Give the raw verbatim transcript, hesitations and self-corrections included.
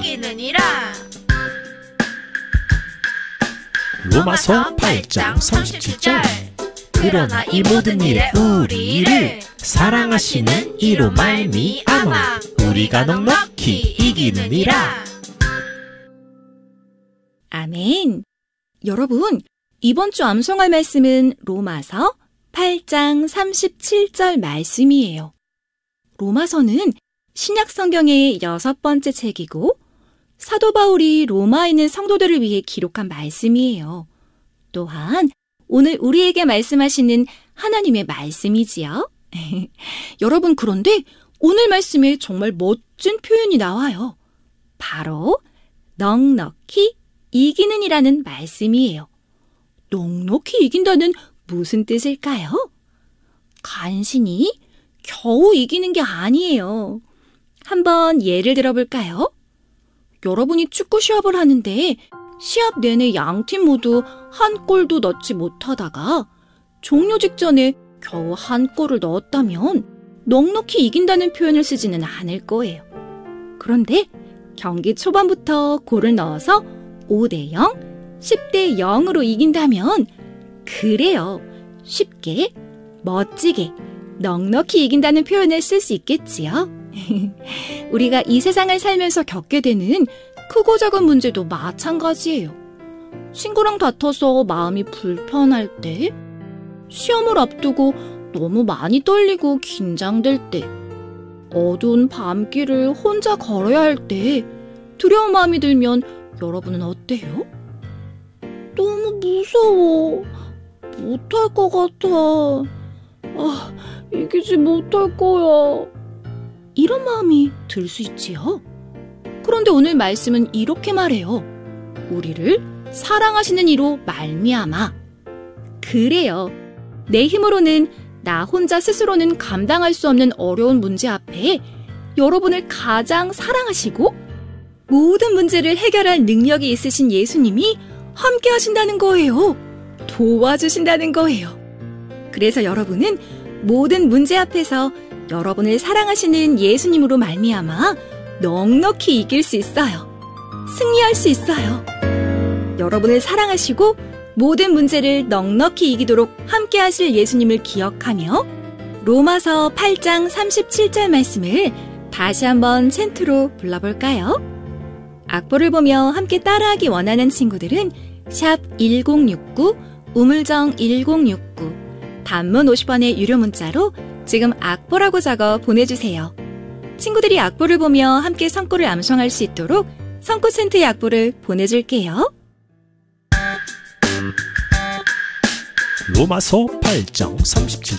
이기느니라. 로마서 팔 장 삼십칠 절. 그러나 이 모든 일에 우리를 사랑하시는 이로 말미암아 우리가 넉넉히 이기느니라. 아멘. 여러분, 이번 주 암송할 말씀은 로마서 팔 장 삼십칠 절 말씀이에요. 로마서는 신약 성경의 여섯 번째 책이고 사도 바울이 로마에 있는 성도들을 위해 기록한 말씀이에요. 또한 오늘 우리에게 말씀하시는 하나님의 말씀이지요. 여러분, 그런데 오늘 말씀에 정말 멋진 표현이 나와요. 바로 넉넉히 이기는이라는 말씀이에요. 넉넉히 이긴다는 무슨 뜻일까요? 간신히 겨우 이기는 게 아니에요. 한번 예를 들어볼까요? 여러분이 축구 시합을 하는데 시합 내내 양팀 모두 한 골도 넣지 못하다가 종료 직전에 겨우 한 골을 넣었다면 넉넉히 이긴다는 표현을 쓰지는 않을 거예요. 그런데 경기 초반부터 골을 넣어서 오 대 영, 십 대 영으로 이긴다면 그래요. 쉽게, 멋지게, 넉넉히 이긴다는 표현을 쓸 수 있겠지요. 우리가 이 세상을 살면서 겪게 되는 크고 작은 문제도 마찬가지예요. 친구랑 다퉈서 마음이 불편할 때, 시험을 앞두고 너무 많이 떨리고 긴장될 때, 어두운 밤길을 혼자 걸어야 할 때 두려운 마음이 들면 여러분은 어때요? 너무 무서워. 못할 것 같아. 아, 이기지 못할 거야. 이런 마음이 들 수 있지요. 그런데 오늘 말씀은 이렇게 말해요. 우리를 사랑하시는 이로 말미암아. 그래요. 내 힘으로는, 나 혼자 스스로는 감당할 수 없는 어려운 문제 앞에 여러분을 가장 사랑하시고 모든 문제를 해결할 능력이 있으신 예수님이 함께 하신다는 거예요. 도와주신다는 거예요. 그래서 여러분은 모든 문제 앞에서 여러분을 사랑하시는 예수님으로 말미암아 넉넉히 이길 수 있어요. 승리할 수 있어요. 여러분을 사랑하시고 모든 문제를 넉넉히 이기도록 함께 하실 예수님을 기억하며 로마서 팔 장 삼십칠 절 말씀을 다시 한번 챈트로 불러볼까요? 악보를 보며 함께 따라하기 원하는 친구들은 샵 일공육구, 우물정 일공육구, 단문 오십 원의 유료 문자로 지금 악보라고 적어 보내주세요. 친구들이 악보를 보며 함께 성구를 암송할 수 있도록 성구 챈트의 악보를 보내줄게요. 로마서 팔 장 삼십칠